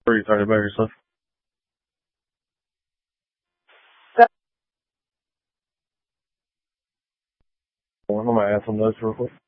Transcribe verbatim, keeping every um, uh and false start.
What are you talking about yourself? I'm gonna add some notes real quick.